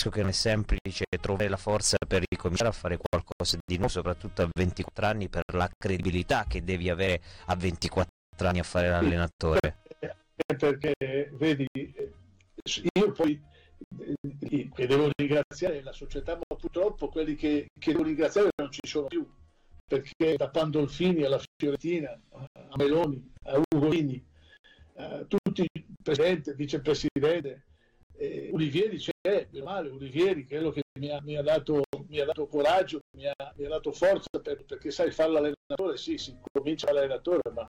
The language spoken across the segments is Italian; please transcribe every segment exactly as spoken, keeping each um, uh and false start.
capisco che non è semplice trovare la forza per ricominciare a fare qualcosa di nuovo, soprattutto a ventiquattro anni, per la credibilità che devi avere a ventiquattro anni a fare l'allenatore. Perché, vedi, io poi che devo ringraziare la società, ma purtroppo quelli che, che devo ringraziare non ci sono più, perché da Pandolfini alla Fiorentina, a Meloni, a Ugolini, a tutti, presidente, vicepresidente, eh, Olivieri c'è, meno male, Olivieri, quello che mi ha, mi ha, dato, mi ha dato coraggio, mi ha, mi ha dato forza, per, perché sai fare l'allenatore, sì, si comincia l'allenatore, ma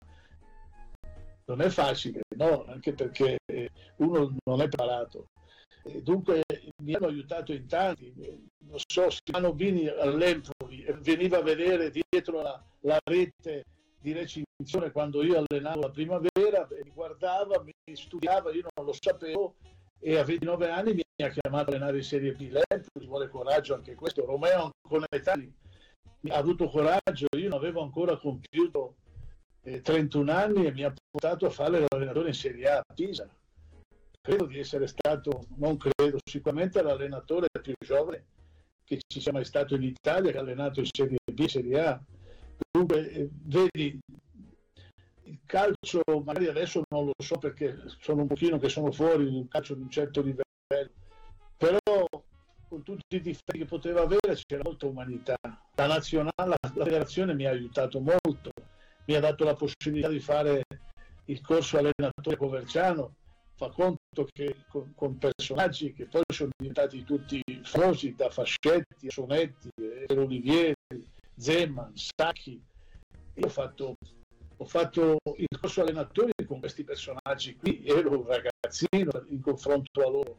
non è facile, no? Anche perché uno non è preparato. E dunque mi hanno aiutato in tanti, non so, Silvano Bini all'Empoli veniva a vedere dietro la, la rete di recinzione quando io allenavo la primavera, mi guardava, mi studiava, io non lo sapevo, e a ventinove anni mi ha chiamato a allenare in Serie B. L'Empoli vuole coraggio anche questo. Romeo Conetani ha avuto coraggio, io non avevo ancora compiuto eh, trentuno anni e mi ha portato a fare l'allenatore in Serie A a Pisa. Credo di essere stato, non credo, sicuramente l'allenatore più giovane che ci sia mai stato in Italia, che ha allenato in Serie B, Serie A. Dunque, eh, vedi, il calcio, magari adesso non lo so perché sono un pochino che sono fuori, un calcio di un certo livello, però con tutti i difetti che poteva avere c'era molta umanità. La nazionale, la, la federazione mi ha aiutato molto, mi ha dato la possibilità di fare il corso allenatore Coverciano. Fa conto che con, con personaggi che poi sono diventati tutti famosi, da Fascetti a Sonetti, eh, Olivieri, Zeman, Sacchi. Io ho fatto, ho fatto il corso allenatori con questi personaggi qui, ero un ragazzino in confronto a loro,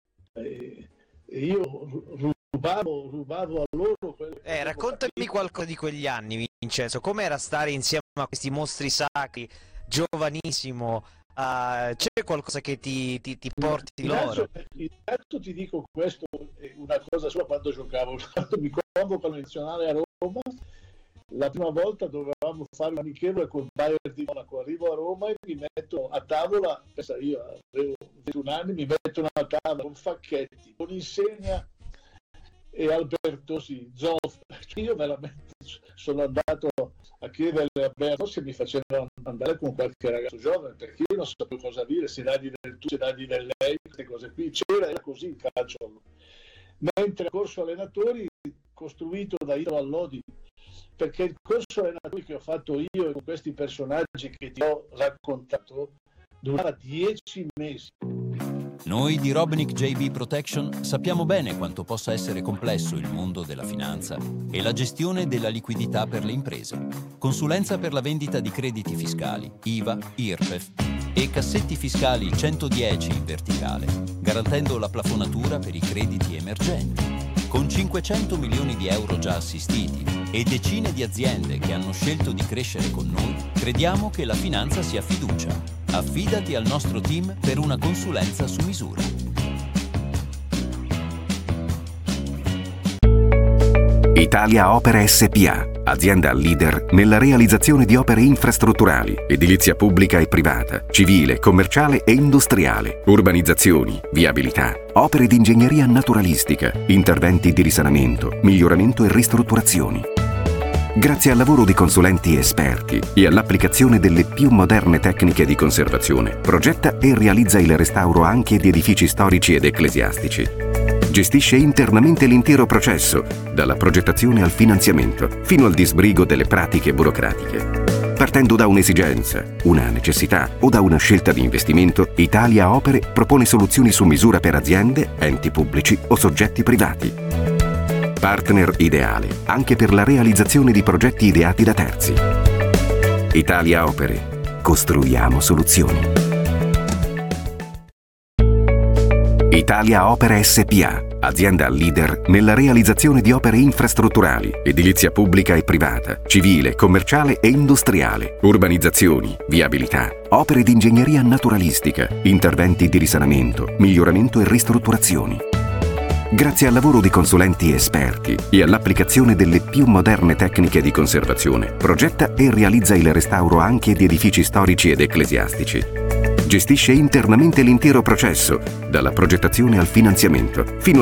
e, e io rubavo, rubavo a loro quello che eh, raccontami qualcosa di quegli anni, Vincenzo, com'era stare insieme a questi mostri sacri, giovanissimo. Uh, c'è qualcosa che ti, ti, ti porti loro? Intanto ti dico questo, una cosa sua, quando giocavo, quando mi convocano in nazionale a Roma, la prima volta dovevamo fare un amichevole col Bayern di Monaco. Arrivo a Roma e mi metto a tavola, pensa, io avevo ventuno anni, mi mettono a tavola con Facchetti, con Insegna e Albertosi, Zoff. Io veramente sono andato a chiedere a Berto se mi facevano andare con qualche ragazzo giovane, perché io non sapevo cosa dire, se dagli del tu, se dagli del lei, queste cose qui. C'era, era così il calcio. Mentre il corso allenatori costruito da Italo Allodi, perché il corso allenatori che ho fatto io con questi personaggi che ti ho raccontato durava dieci mesi. Noi di Robnick J V Protection sappiamo bene quanto possa essere complesso il mondo della finanza e la gestione della liquidità per le imprese. Consulenza per la vendita di crediti fiscali, I V A, I R P E F e cassetti fiscali centodieci in verticale, garantendo la plafonatura per i crediti emergenti. Con cinquecento milioni di euro già assistiti e decine di aziende che hanno scelto di crescere con noi, crediamo che la finanza sia fiducia. Affidati al nostro team per una consulenza su misura. Italia Opere S P A, azienda leader nella realizzazione di opere infrastrutturali, edilizia pubblica e privata, civile, commerciale e industriale, urbanizzazioni, viabilità, opere di ingegneria naturalistica, interventi di risanamento, miglioramento e ristrutturazioni. Grazie al lavoro di consulenti esperti e all'applicazione delle più moderne tecniche di conservazione, progetta e realizza il restauro anche di edifici storici ed ecclesiastici. Gestisce internamente l'intero processo, dalla progettazione al finanziamento, fino al disbrigo delle pratiche burocratiche. Partendo da un'esigenza, una necessità o da una scelta di investimento, Italia Opere propone soluzioni su misura per aziende, enti pubblici o soggetti privati. Partner ideale anche per la realizzazione di progetti ideati da terzi. Italia Opere. Costruiamo soluzioni. Italia Opere S P A, azienda leader nella realizzazione di opere infrastrutturali, edilizia pubblica e privata, civile, commerciale e industriale, urbanizzazioni, viabilità, opere di ingegneria naturalistica, interventi di risanamento, miglioramento e ristrutturazioni. Grazie al lavoro di consulenti esperti e all'applicazione delle più moderne tecniche di conservazione, progetta e realizza il restauro anche di edifici storici ed ecclesiastici. Gestisce internamente l'intero processo, dalla progettazione al finanziamento, fino